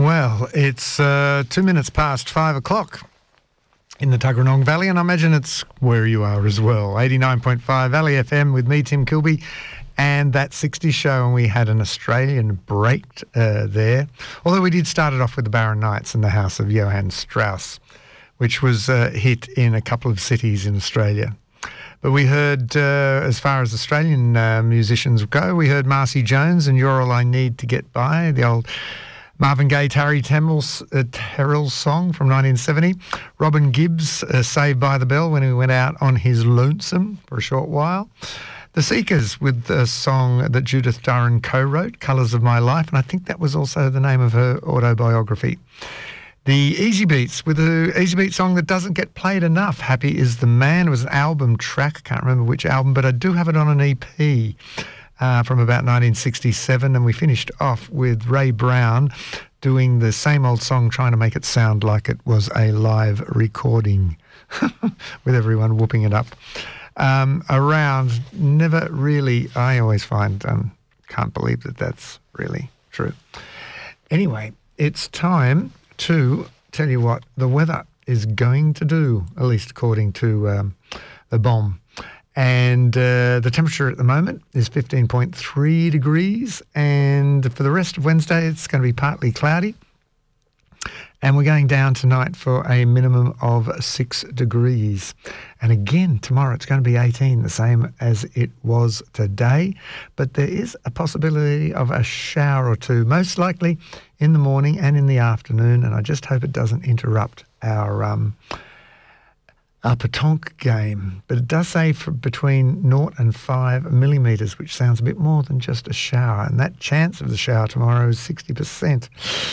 Well, it's 2 minutes past 5 o'clock in the Tuggeranong Valley, and I imagine it's where you are as well. 89.5 Valley FM with me, Tim Kilby, and that 60 show, and we had an Australian break there. Although we did start it off with the Barron Knights and the House of Johann Strauss, which was a hit in a couple of cities in Australia. But we heard, as far as Australian musicians go, we heard Marcy Jones and You're All I Need to Get By, the old Marvin Gaye, Terrell song from 1970. Robin Gibbs, Saved by the Bell, when he went out on his lonesome for a short while. The Seekers with a song that Judith Durran co-wrote, Colours of My Life, and I think that was also the name of her autobiography. The Easy Beats with the Easy Beat song that doesn't get played enough, Happy Is the Man. It was an album track, I can't remember which album, but I do have it on an EP. From about 1967, and we finished off with Ray Brown doing the same old song, trying to make it sound like it was a live recording with everyone whooping it up. Around, never really, I always find, can't believe that that's really true. Anyway, it's time to tell you what the weather is going to do, at least according to the BOM. And the temperature at the moment is 15.3 degrees, and for the rest of Wednesday it's going to be partly cloudy, and we're going down tonight for a minimum of 6 degrees. And again, tomorrow it's going to be 18, the same as it was today, but there is a possibility of a shower or two, most likely in the morning and in the afternoon, and I just hope it doesn't interrupt our Petanque game. But it does say for between 0 and 5 millimetres, which sounds a bit more than just a shower, and that chance of the shower tomorrow is 60%.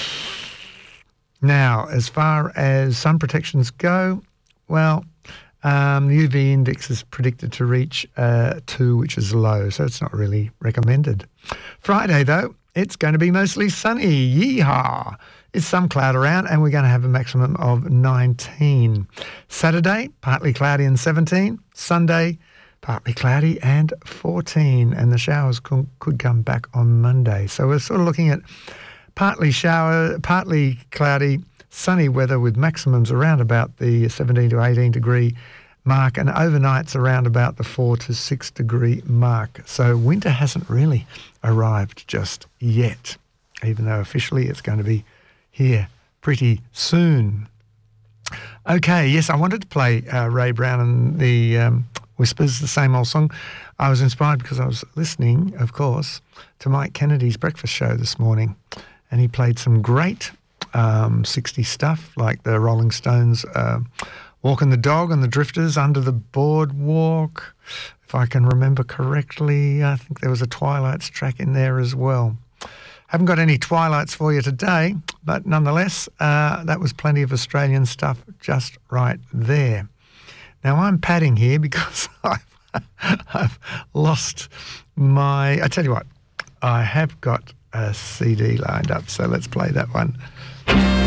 Now, as far as sun protections go, well, the UV index is predicted to reach 2, which is low, so it's not really recommended. Friday, though, it's going to be mostly sunny. Yeehaw! It's some cloud around, and we're going to have a maximum of 19. Saturday, partly cloudy and 17. Sunday, partly cloudy and 14. And the showers could come back on Monday. So we're sort of looking at partly partly cloudy, sunny weather with maximums around about the 17 to 18 degree mark, and overnights around about the 4 to 6 degree mark. So winter hasn't really arrived just yet, even though officially it's going to be here pretty soon. Okay, yes, I wanted to play Ray Brown and the Whispers, the same old song. I was inspired because I was listening, of course, to Mike Kennedy's breakfast show this morning, and he played some great 60s stuff like the Rolling Stones, Walking the Dog and the Drifters, Under the Boardwalk. If I can remember correctly, I think there was a Twilights track in there as well. Haven't got any Twilights for you today, but nonetheless, that was plenty of Australian stuff just right there. Now, I'm padding here because I've lost my... I tell you what, I have got a CD lined up, so let's play that one.